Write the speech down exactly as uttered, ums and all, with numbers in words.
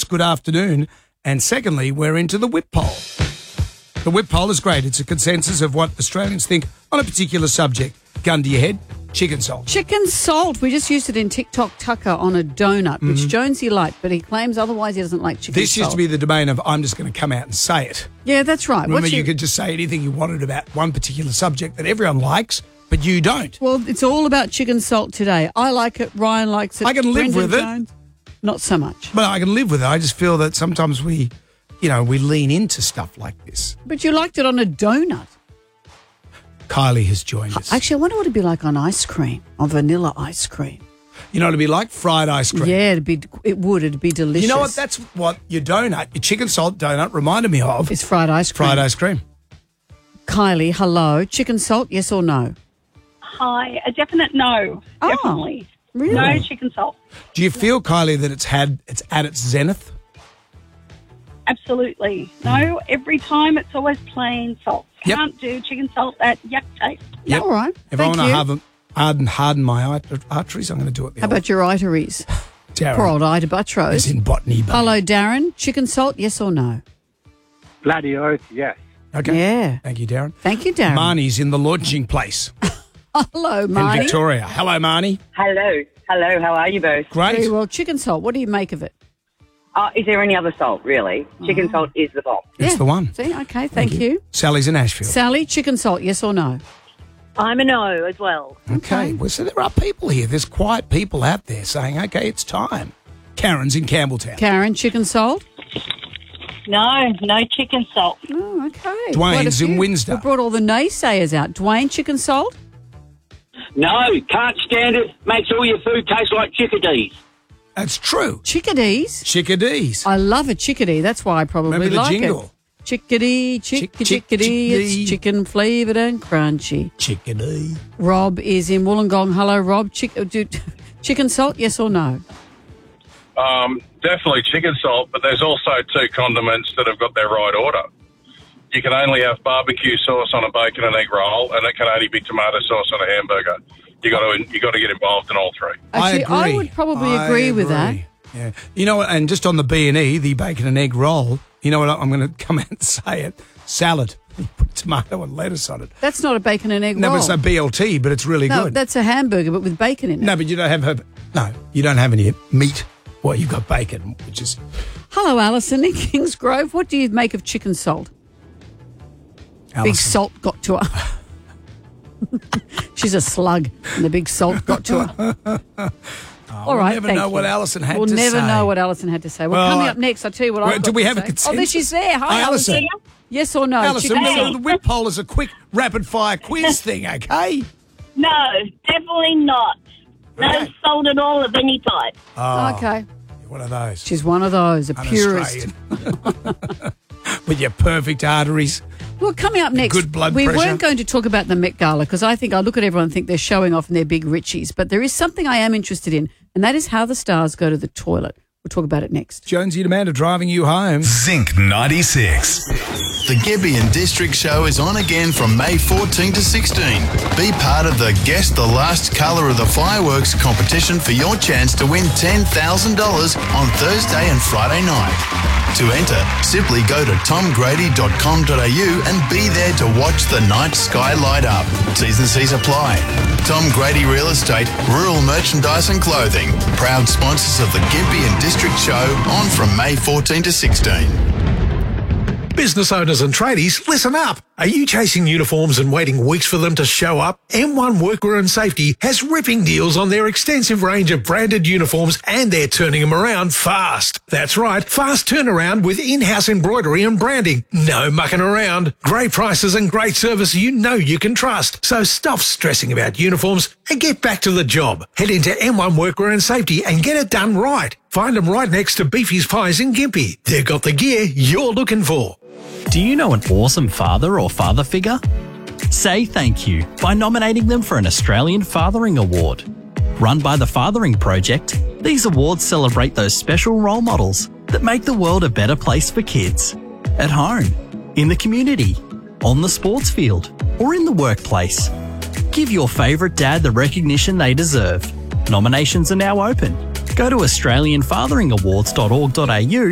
Ross, good afternoon. And secondly, we're into the whip poll. The whip poll is great. It's a consensus of what Australians think on a particular subject. Gun to your head, chicken salt. Chicken salt. We just used it in TikTok Tucker on a donut, which Mm-hmm. Jonesy liked, but he claims otherwise he doesn't like chicken This salt. used to be the domain of I'm just going to come out and say it. Yeah, that's right. Remember, What's you your- could just say anything you wanted about one particular subject that everyone likes, but you don't. Well, it's all about chicken salt today. I like it. Ryan likes it. I can live Brendan with it. Jones, not so much. But I can live with it. I just feel that sometimes we, you know, we lean into stuff like this. But you liked it on a donut. Kylie has joined us. Actually, I wonder what it'd be like on ice cream, on vanilla ice cream. You know, it'd be like fried ice cream. Yeah, it'd be. It would. It'd be delicious. You know what? That's what your donut, your chicken salt donut reminded me of. It's fried ice cream. Fried ice cream. Kylie, hello. Chicken salt, yes or no? Hi, a definite no. Oh, Definitely. really? No chicken salt. Do you feel, Kylie, that it's had it's at its zenith? Absolutely. No, every time it's always plain salt. Yep. Can't do chicken salt, that yuck taste. Yep. All right. If Thank I want you. to harden, harden, harden my art- arteries, I'm going to do it the How old about your arteries? Darren. Poor old Ida It's Buttrose. in Botany Bay. Hello, Darren. Chicken salt, yes or no? Bloody oath, yes. Okay. Yeah. Thank you, Darren. Thank you, Darren. Marnie's in the launching place Hello, in Marnie. Victoria. Hello, Marnie. Hello. Hello, how are you both? Great. Very well. Chicken salt, what do you make of it? Uh, is there any other salt, really? Chicken salt is the bomb. It's Yeah. the one. See, okay, thank, you. Sally's in Ashfield. Sally, chicken salt, yes or no? I'm a no as well. Okay. Well, so there are people here. There's quiet people out there saying, okay, it's time. Karen's in Campbelltown. Karen, chicken salt? No, no chicken salt. Oh, okay. Dwayne's Quite a in few. Windsor. We brought all the naysayers out. Dwayne, chicken salt? No, can't stand it. Makes all your food taste like chickadees. That's true. Chickadees? Chickadees. I love a chickadee. That's why I probably Remember the like jingle? it. Chickadee, chick, Chick- chick- chickadee, chickadee. it's chicken flavoured and crunchy. Chickadee. Rob is in Wollongong. Hello, Rob. Chick, uh, do, chicken salt, yes or no? Um, definitely chicken salt, but there's also two condiments that have got their right order. You can only have barbecue sauce on a bacon and egg roll, and it can only be tomato sauce on a hamburger. You got to you got to get involved in all three. Actually, I agree. would probably I agree with that. agree. Yeah. You know what? And just on the B and E, the bacon and egg roll, you know what? I'm going to come out and say it. Salad. You put tomato and lettuce on it. That's not a bacon and egg No, roll. but it's a B L T, but it's really no, good. that's a hamburger, but with bacon in it. No, but you don't have her. No, you don't have any meat. Well, you've got bacon, which is Hello, Alison in Kingsgrove. What do you make of chicken salt? Big Alison. salt got to her. She's a slug, and the big salt got to her. All right, we'll never thank know you. what Alison had we'll to never say. know what Alison had to say. Well, Well, coming I- up next, I'll tell you what Well, I've do got we to have a say. consensus? Oh, there she's there. Hi, Hi, Alison. Alison. Yes or no? Alison, Chicken the, salt. the whip poll is a quick rapid fire quiz thing, okay? No, definitely not. No Okay. salt at all of any type. Oh, Okay. you're one of those. She's one of those, a purist. Un-Australian. With your perfect arteries. Well, coming up next, Good blood we pressure. weren't going to talk about the Met Gala because I think I look at everyone and think they're showing off in their big richies, but there is something I am interested in, and that is how the stars go to the toilet. We'll talk about it next. Jonesy and Amanda driving you home. Zinc ninety-six. The Gebbian District Show is on again from May fourteenth to sixteenth. Be part of the Guess the Last Colour of the Fireworks competition for your chance to win ten thousand dollars on Thursday and Friday night. To enter, simply go to tom grady dot com dot a u and be there to watch the night sky light up. T's and C's apply. Tom Grady Real Estate, Rural Merchandise and Clothing. Proud sponsors of the Gebbian District Show on from May fourteenth to sixteenth. Business owners and tradies, listen up. Are you chasing uniforms and waiting weeks for them to show up? M one Workwear and Safety has ripping deals on their extensive range of branded uniforms, and they're turning them around fast. That's right, fast turnaround with in-house embroidery and branding. No mucking around. Great prices and great service you know you can trust. So stop stressing about uniforms and get back to the job. Head into M one Workwear and Safety and get it done right. Find them right next to Beefy's Pies in Gympie. They've got the gear you're looking for. Do you know an awesome father or father figure? Say thank you by nominating them for an Australian Fathering Award. Run by the Fathering Project, these awards celebrate those special role models that make the world a better place for kids. At home, in the community, on the sports field, or in the workplace. Give your favourite dad the recognition they deserve. Nominations are now open. Go to australian fathering awards dot org dot a u